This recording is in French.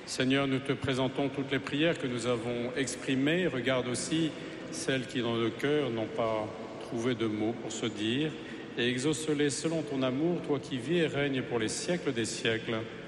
Seigneur, nous te présentons toutes les prières que nous avons exprimées. Regarde aussi celles qui, dans le cœur, n'ont pas trouvé de mots pour se dire. Et exauce-les selon ton amour, toi qui vis et règnes pour les siècles des siècles.